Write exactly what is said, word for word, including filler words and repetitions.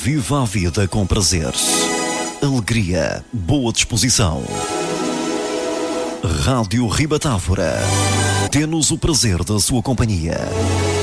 Viva a vida com prazer, alegria, boa disposição. Rádio Ribatávora. Temos o prazer da sua companhia.